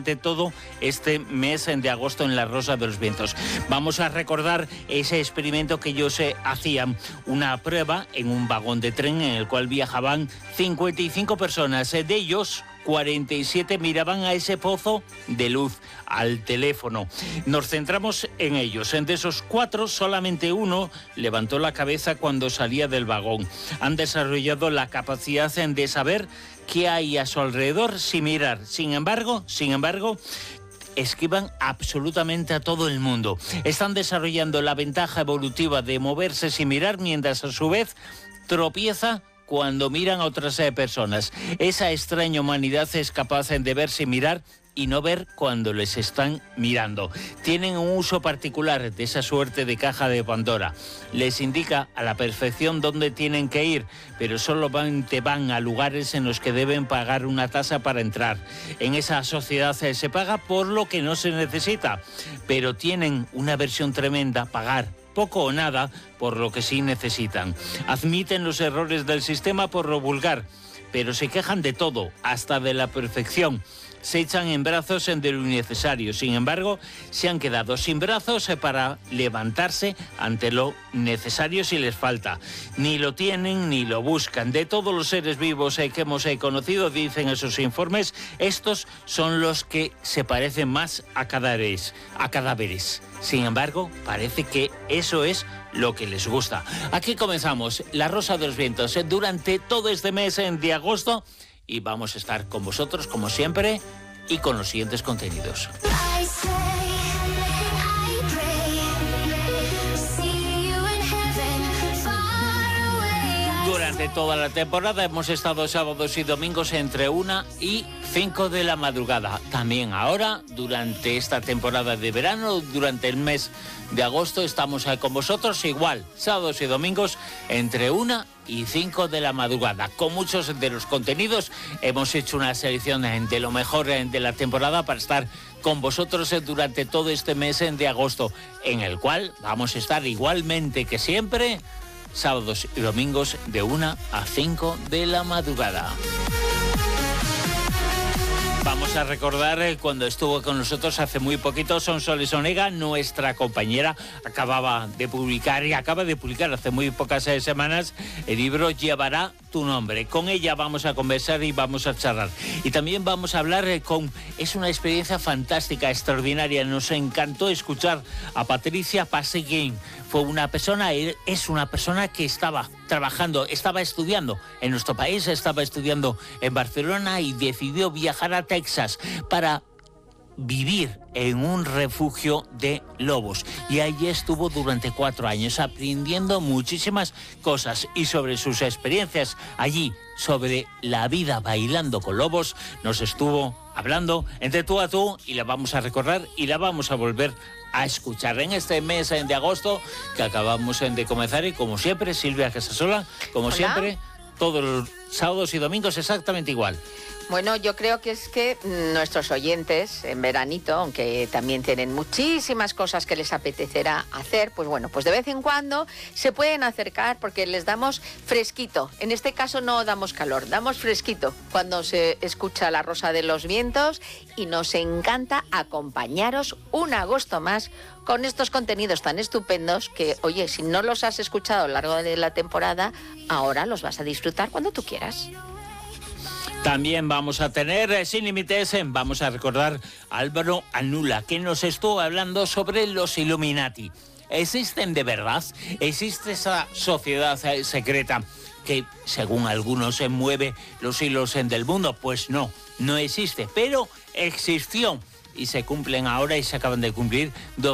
durante todo este mes de agosto en La Rosa de los Vientos. Vamos a recordar ese experimento que ellos hacían, una prueba en un vagón de tren en el cual viajaban 55 personas. De ellos, 47 miraban a ese pozo de luz, al teléfono. Nos centramos en ellos. De esos 4, solamente uno levantó la cabeza cuando salía del vagón. Han desarrollado la capacidad de saber qué hay a su alrededor sin mirar. Sin embargo, esquivan absolutamente a todo el mundo. Están desarrollando la ventaja evolutiva de moverse sin mirar, mientras a su vez tropieza cuando miran a otras personas. Esa extraña humanidad es capaz de ver sin mirar y no ver cuando les están mirando. Tienen un uso particular de esa suerte de caja de Pandora. Les indica a la perfección dónde tienen que ir, pero solamente van a lugares en los que deben pagar una tasa para entrar. En esa sociedad se paga por lo que no se necesita, pero tienen una aversión tremenda a pagar poco o nada por lo que sí necesitan. Admiten los errores del sistema por lo vulgar, pero se quejan de todo, hasta de la perfección. Se echan en brazos de lo innecesario. Sin embargo, se han quedado sin brazos para levantarse ante lo necesario si les falta. Ni lo tienen ni lo buscan. De todos los seres vivos que hemos conocido, dicen esos informes, estos son los que se parecen más a cadáveres. Sin embargo, parece que eso es lo que les gusta. Aquí comenzamos La Rosa de los Vientos durante todo este mes de agosto. Y vamos a estar con vosotros, como siempre, y con los siguientes contenidos. Durante toda la temporada hemos estado sábados y domingos entre 1 y 5 de la madrugada. También ahora, durante esta temporada de verano, durante el mes de agosto, estamos con vosotros igual, sábados y domingos entre 1 y 5 de la madrugada. Con muchos de los contenidos hemos hecho una selección de lo mejor de la temporada para estar con vosotros durante todo este mes de agosto, en el cual vamos a estar igualmente que siempre, sábados y domingos de 1 a 5 de la madrugada. Vamos a recordar cuando estuvo con nosotros hace muy poquito Sonsoles Onega, nuestra compañera, acaba de publicar hace muy pocas semanas el libro Llevará tu nombre. Con ella vamos a conversar y vamos a charlar. Y también vamos a hablar es una experiencia fantástica, extraordinaria. Nos encantó escuchar a Patricia Passeguin. Es una persona que estaba estudiando en nuestro país, estaba estudiando en Barcelona y decidió viajar a Texas para vivir en un refugio de lobos. Y allí estuvo durante 4 años aprendiendo muchísimas cosas, y sobre sus experiencias allí, sobre la vida bailando con lobos, nos estuvo hablando entre tú a tú, y la vamos a recordar y la vamos a volver a escuchar en este mes de agosto que acabamos de comenzar. Y como siempre, Silvia Casasola, como Hola. siempre, todos los sábados y domingos exactamente igual. Bueno, yo creo que es que nuestros oyentes en veranito, aunque también tienen muchísimas cosas que les apetecerá hacer, pues bueno, pues de vez en cuando se pueden acercar porque les damos fresquito. En este caso no damos calor, damos fresquito cuando se escucha La Rosa de los Vientos, y nos encanta acompañaros un agosto más con estos contenidos tan estupendos que, oye, si no los has escuchado a lo largo de la temporada, ahora los vas a disfrutar cuando tú quieras. También vamos a tener Sin Límites, vamos a recordar a Álvaro Anula, que nos estuvo hablando sobre los Illuminati. ¿Existen de verdad? ¿Existe esa sociedad secreta que, según algunos, se mueve los hilos del mundo? Pues no existe, pero existió. Y se cumplen ahora y se acaban de cumplir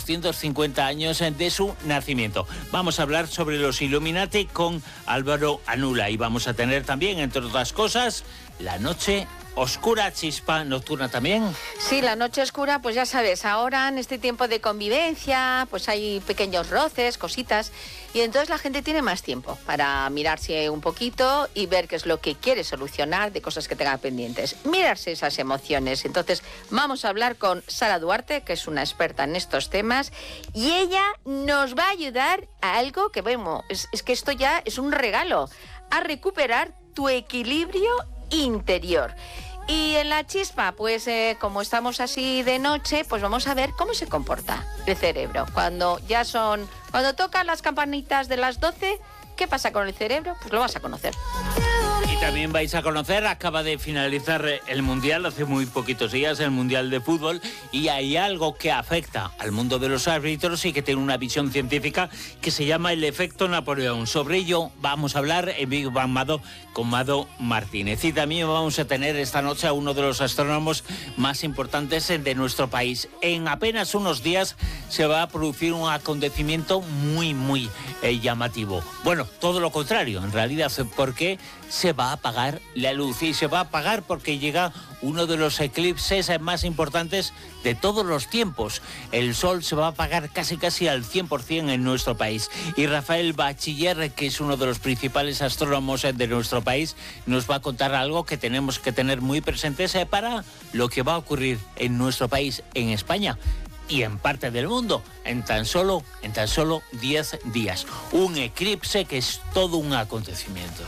250 años de su nacimiento. Vamos a hablar sobre los Illuminati con Álvaro Anula, y vamos a tener también, entre otras cosas, La Noche Oscura, chispa nocturna también. Sí, La Noche Oscura, pues ya sabes, ahora en este tiempo de convivencia, pues hay pequeños roces, cositas, y entonces la gente tiene más tiempo para mirarse un poquito y ver qué es lo que quiere solucionar de cosas que tenga pendientes. Mirarse esas emociones. Entonces vamos a hablar con Sara Duarte, que es una experta en estos temas, y ella nos va a ayudar a algo que vemos, es que esto ya es un regalo, a recuperar tu equilibrio interior. Y en la chispa, pues como estamos así de noche, pues vamos a ver cómo se comporta el cerebro. Cuando tocan las campanitas de las 12, ¿qué pasa con el cerebro? Pues lo vas a conocer. Y también vais a conocer, acaba de finalizar el Mundial, hace muy poquitos días, el Mundial de Fútbol, y hay algo que afecta al mundo de los árbitros y que tiene una visión científica que se llama el efecto Napoleón. Sobre ello vamos a hablar en Big Bang Mado con Mado Martínez. Y también vamos a tener esta noche a uno de los astrónomos más importantes de nuestro país. En apenas unos días se va a producir un acontecimiento muy llamativo. Bueno, todo lo contrario, en realidad, porque se va a apagar la luz, y se va a apagar porque llega uno de los eclipses más importantes de todos los tiempos. El sol se va a apagar casi al 100% en nuestro país. Y Rafael Bachiller, que es uno de los principales astrónomos de nuestro país, nos va a contar algo que tenemos que tener muy presentes para lo que va a ocurrir en nuestro país, en España y en parte del mundo, en tan solo 10 días. Un eclipse que es todo un acontecimiento.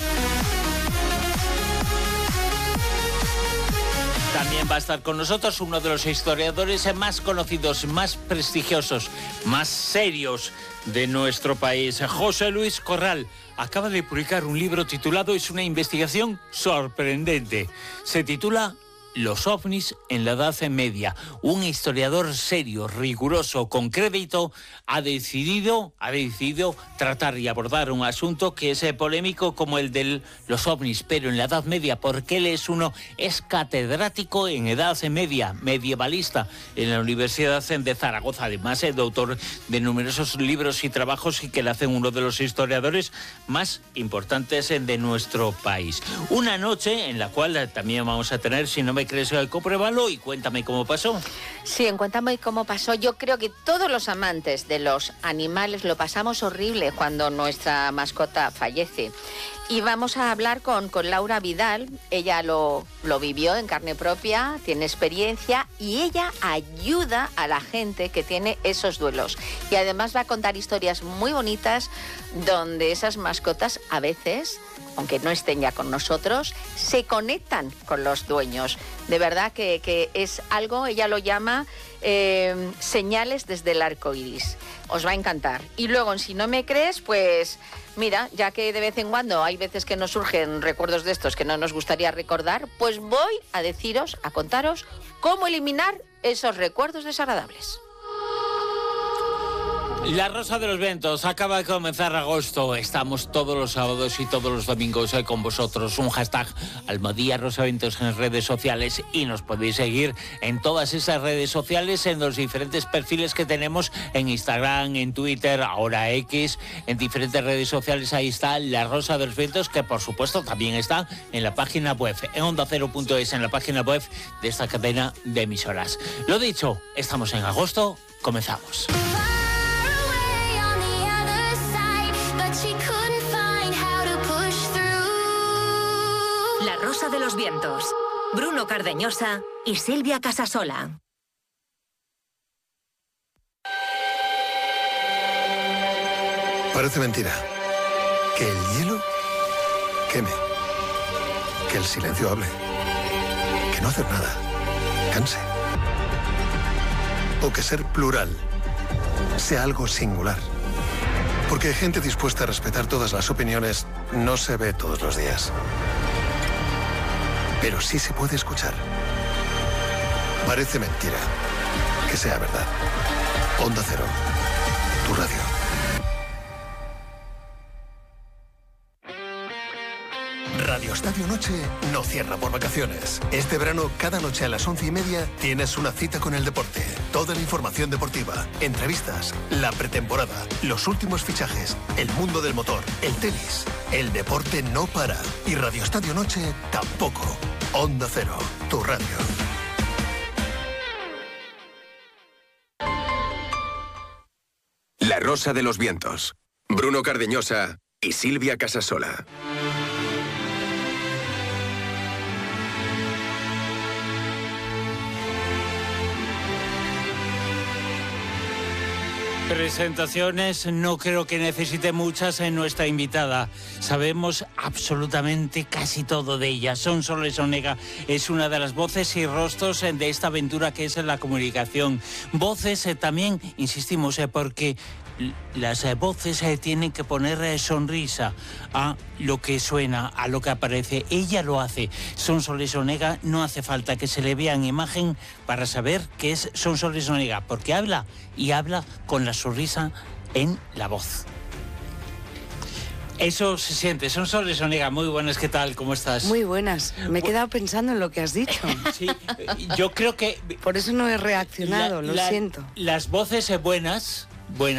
También va a estar con nosotros uno de los historiadores más conocidos, más prestigiosos, más serios de nuestro país, José Luis Corral. Acaba de publicar un libro titulado, es una investigación sorprendente. Se titula Los ovnis en la Edad Media. Un historiador serio, riguroso, con crédito, ha decidido tratar y abordar un asunto que es polémico como el de los ovnis, pero en la Edad Media, porque él es catedrático en Edad Media, medievalista, en la Universidad de Zaragoza. Además, es autor de numerosos libros y trabajos y que le hacen uno de los historiadores más importantes de nuestro país. Una noche en la cual también vamos a tener, si no me crees, compruébalo y cuéntame cómo pasó. Sí, en Cuéntame cómo pasó. Yo creo que todos los amantes de los animales lo pasamos horrible cuando nuestra mascota fallece. Y vamos a hablar con Laura Vidal. Ella lo vivió en carne propia, tiene experiencia y ella ayuda a la gente que tiene esos duelos. Y además va a contar historias muy bonitas donde esas mascotas a veces, aunque no estén ya con nosotros, se conectan con los dueños. De verdad que es algo, ella lo llama señales desde el arco iris. Os va a encantar. Y luego, si no me crees, pues mira, ya que de vez en cuando hay veces que nos surgen recuerdos de estos que no nos gustaría recordar, pues voy a contaros cómo eliminar esos recuerdos desagradables. La Rosa de los Vientos, acaba de comenzar agosto. Estamos todos los sábados y todos los domingos con vosotros. Un hashtag Almohadilla Rosa Vientos en redes sociales, y nos podéis seguir en todas esas redes sociales, en los diferentes perfiles que tenemos en Instagram, en Twitter, ahora X, en diferentes redes sociales. Ahí está La Rosa de los Vientos, que por supuesto también está en la página web, en ondacero.es, en la página web de esta cadena de emisoras. Lo dicho, estamos en agosto, comenzamos. La Rosa de los Vientos. Bruno Cardeñosa y Silvia Casasola. Parece mentira. Que el hielo queme. Que el silencio hable. Que no hacer nada canse. O que ser plural sea algo singular. Porque gente dispuesta a respetar todas las opiniones no se ve todos los días. Pero sí se puede escuchar. Parece mentira que sea verdad. Onda Cero, tu radio. Radio Estadio Noche no cierra por vacaciones. Este verano, cada noche a las 11:30, tienes una cita con el deporte. Toda la información deportiva, entrevistas, la pretemporada, los últimos fichajes, el mundo del motor, el tenis. El deporte no para. Y Radio Estadio Noche tampoco. Onda Cero, tu radio. La Rosa de los Vientos. Bruno Cardeñosa y Silvia Casasola. Presentaciones no creo que necesite muchas en nuestra invitada. Sabemos absolutamente casi todo de ella. Sonsoles Onega es una de las voces y rostros de esta aventura que es la comunicación. Voces también, insistimos, porque las voces tienen que poner sonrisa a lo que suena, a lo que aparece. Ella lo hace. Sonsoles Onega, no hace falta que se le vea en imagen para saber que es Sonsoles Onega, porque habla y habla con la sonrisa en la voz. Eso se siente. Sonsoles Onega, muy buenas, ¿qué tal? ¿Cómo estás? Muy buenas. Me he quedado pensando en lo que has dicho. Sí, yo creo que... Por eso no he reaccionado, lo siento. Las voces buenas,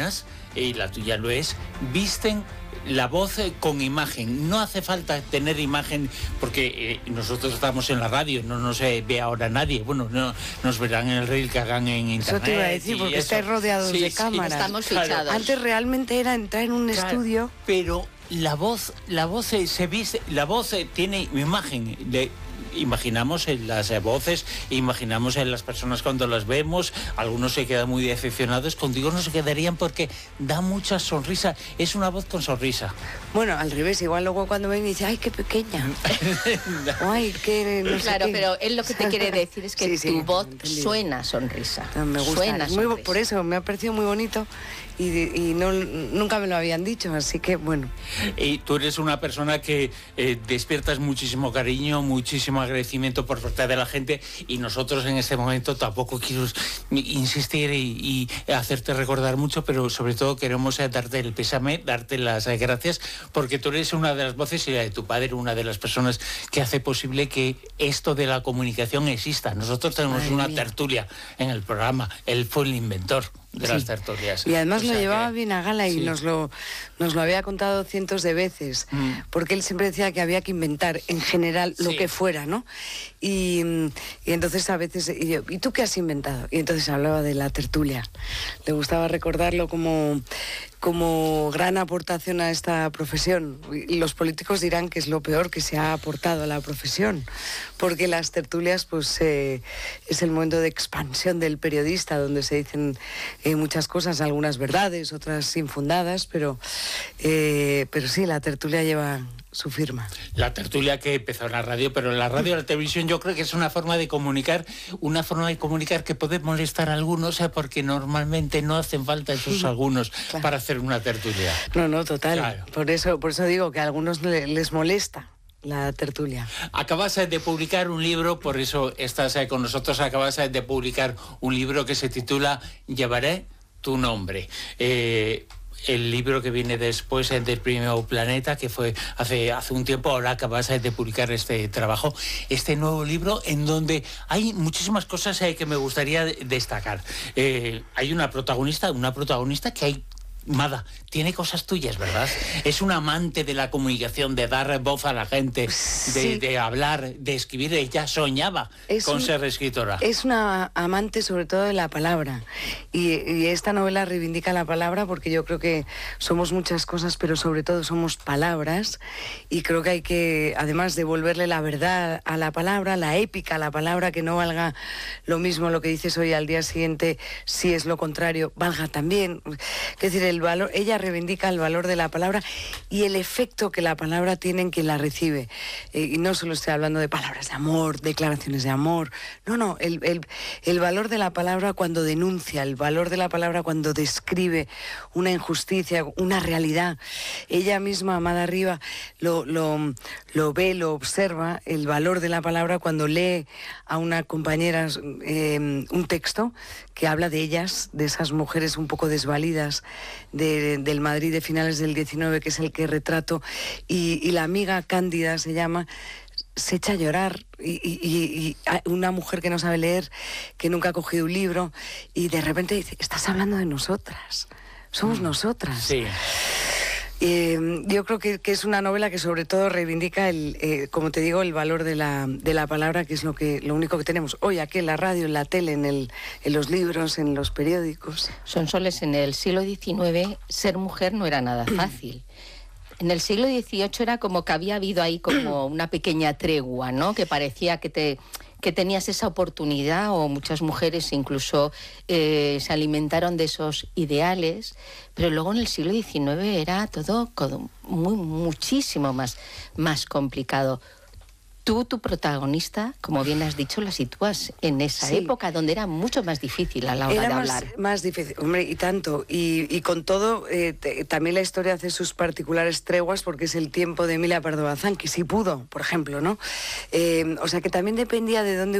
y la tuya lo es, visten la voz con imagen. No hace falta tener imagen, porque nosotros estamos en la radio, no nos ve ahora nadie. Bueno, no nos verán en el reel que hagan en internet. Eso te iba a decir, porque estáis rodeados de cámaras. Estamos fichados. Antes realmente era entrar en un estudio. Pero la voz se viste, la voz tiene imagen. Imaginamos en las voces, imaginamos en las personas cuando las vemos. Algunos se quedan muy decepcionados, contigo no se quedarían porque da mucha sonrisa. Es una voz con sonrisa. Bueno, al revés, igual luego cuando ven y dice, ¡ay, qué pequeña! ¡Ay, qué no sé Claro, qué! Pero él lo que te quiere decir es que tu voz suena sonrisa. Me gusta. Suena sonrisa. Por eso me ha parecido muy bonito. Y nunca me lo habían dicho, así que bueno. Y tú eres una persona que despiertas muchísimo cariño, muchísimo agradecimiento por parte de la gente, y nosotros en este momento tampoco quiero insistir y hacerte recordar mucho, pero sobre todo queremos darte el pésame, darte las gracias, porque tú eres una de las voces, y la de tu padre, una de las personas que hace posible que esto de la comunicación exista. Nosotros tenemos una tertulia en el programa, él fue el inventor de las tertulias. Y además lo llevaba bien a gala y nos lo había contado cientos de veces, porque él siempre decía que había que inventar en general lo que fuera, ¿no? Y entonces a veces, ¿y tú qué has inventado? Y entonces hablaba de la tertulia. Le gustaba recordarlo como gran aportación a esta profesión. Y los políticos dirán que es lo peor que se ha aportado a la profesión, porque las tertulias pues es el momento de expansión del periodista, donde se dicen muchas cosas, algunas verdades, otras infundadas, pero sí, la tertulia lleva su firma. La tertulia que empezó en la radio, pero en la radio y la televisión yo creo que es una forma de comunicar que puede molestar a algunos, porque normalmente no hacen falta esos algunos para hacer una tertulia. No, total. Claro. Por eso digo que a algunos les molesta la tertulia. Acabas de publicar un libro, por eso estás con nosotros. Acabas de publicar un libro que se titula Llevaré tu nombre. El libro que viene después del Premio Planeta, que fue hace un tiempo. Ahora acabas de publicar este trabajo, este nuevo libro, en donde hay muchísimas cosas que me gustaría destacar. Hay una protagonista que hay... Mada, tiene cosas tuyas, ¿verdad? Es una amante de la comunicación, de dar voz a la gente, de hablar, de escribir. Ella soñaba con ser escritora. Es una amante sobre todo de la palabra. Y esta novela reivindica la palabra, porque yo creo que somos muchas cosas, pero sobre todo somos palabras. Y creo que hay que, además, devolverle la verdad a la palabra, la épica a la palabra, que no valga lo mismo lo que dices hoy al día siguiente, si es lo contrario, valga también. Es decir, ella reivindica el valor de la palabra y el efecto que la palabra tiene en quien la recibe. Y no solo estoy hablando de palabras de amor, declaraciones de amor. No, el valor de la palabra cuando denuncia, el valor de la palabra cuando describe una injusticia, una realidad. Ella misma, Amada Riba, lo ve, lo observa, el valor de la palabra cuando lee a una compañera un texto que habla de ellas, de esas mujeres un poco desvalidas del Madrid de finales del 19, que es el que retrato, y la amiga Cándida se llama, se echa a llorar, y una mujer que no sabe leer, que nunca ha cogido un libro, y de repente dice, estás hablando de nosotras, somos nosotras. Sí. Yo creo que es una novela que sobre todo reivindica como te digo, el valor de la palabra, que es lo único que tenemos hoy aquí en la radio, en la tele, en los libros, en los periódicos. Sonsoles, en el siglo XIX ser mujer no era nada fácil. En el siglo XVIII era como que había habido ahí como una pequeña tregua, ¿no? Que parecía que que tenías esa oportunidad, o muchas mujeres incluso se alimentaron de esos ideales, pero luego en el siglo XIX era todo muchísimo más complicado. Tú, tu protagonista, como bien has dicho, la sitúas en esa época donde era mucho más difícil a la hora de hablar. Era más difícil, hombre, y tanto. Y con todo, también la historia hace sus particulares treguas, porque es el tiempo de Emilia Pardo Bazán, que sí pudo, por ejemplo, ¿no? O sea que también dependía de dónde